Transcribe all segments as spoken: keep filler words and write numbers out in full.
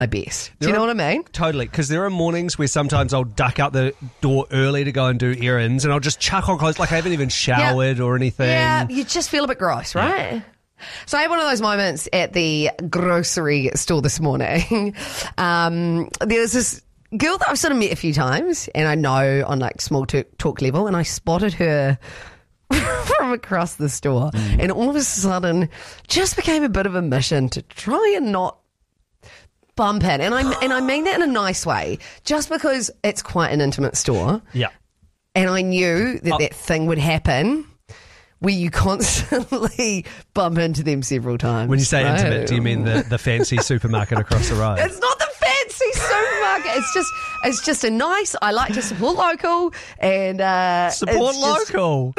my best. Do There you know are- what I mean? Totally, because there are mornings where sometimes I'll duck out the door early to go and do errands, and I'll just chuck on clothes like I haven't even showered or anything. Yeah, you just feel a bit gross, right? Yeah. So I had one of those moments at the grocery store this morning. um, there was this girl that I've sort of met a few times, and I know on like small talk, talk level, and I spotted her from across the store, mm. and all of a sudden just became a bit of a mission to try and not bump in, and I and I mean that in a nice way, just because it's quite an intimate store. Yeah, and I knew that oh. that thing would happen where you constantly bump into them several times. When you say right? intimate, do you mean the, the fancy supermarket across the road? It's not the fancy supermarket. It's just it's just a nice. I like to support local and uh, support just, local.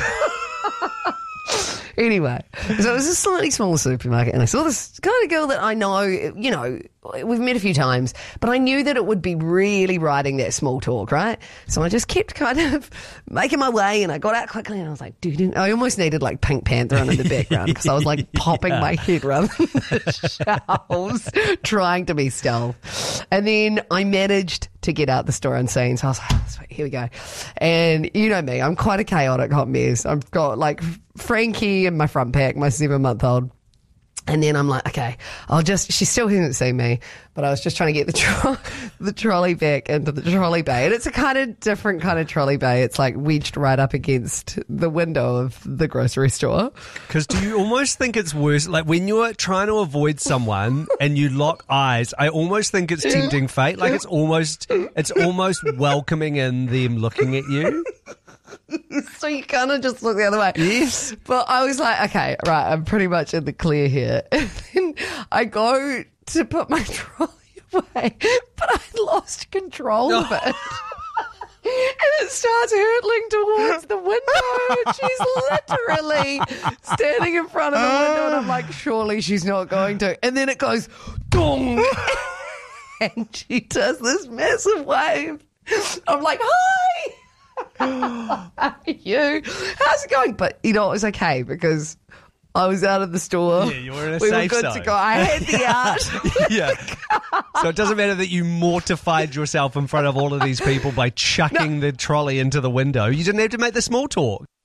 Anyway, so it was a slightly smaller supermarket, and I saw this kind of girl that I know, you know, we've met a few times, but I knew that it would be really riding that small talk, right? So I just kept kind of making my way, and I got out quickly, and I was like, dude, I almost needed like Pink Panther on in the background because I was like popping yeah. my head around the shelves, trying to be stealth. And then I managed to get out the store unseen, so I was like, oh, sweet, here we go. And you know me, I'm quite a chaotic hot mess. I've got like Frankie in my front pack, my seven month old. And then I'm like, okay, I'll just, she still hasn't seen me, but I was just trying to get the tro- the trolley back into the trolley bay. And it's a kind of different kind of trolley bay. It's like wedged right up against the window of the grocery store. Because do you almost think it's worse? Like when you're trying to avoid someone and you lock eyes, I almost think it's tempting fate. Like it's almost, it's almost welcoming in them looking at you. So you kind of just look the other way. Yes. But I was like, okay, right, I'm pretty much in the clear here. And then I go to put my trolley away, but I lost control of it. And it starts hurtling towards the window. And she's literally standing in front of the window, and I'm like, surely she's not going to. And then it goes, dong. And she does this massive wave. I'm like, hi. How are you? How's it going? But you know, it was okay because I was out of the store. Yeah, you were in a we safe were good zone. to go. I had the art. Yeah. So it doesn't matter that you mortified yourself in front of all of these people by chucking no. the trolley into the window. You didn't have to make the small talk.